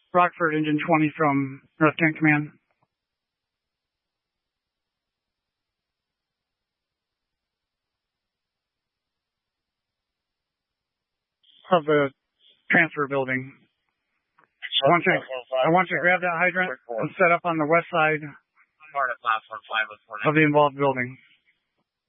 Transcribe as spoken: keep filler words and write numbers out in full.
Rockford, Engine twenty from North Kent Command. Of the transfer building. I want you, I want you to grab that hydrant and set up on the west side of the involved building.